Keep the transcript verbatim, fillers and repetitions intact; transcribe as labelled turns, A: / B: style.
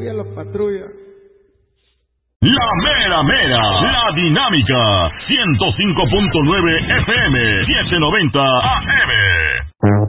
A: aquí a los patrullas.
B: La mera mera, la dinámica, ciento cinco punto nueve F M, setecientos noventa A M.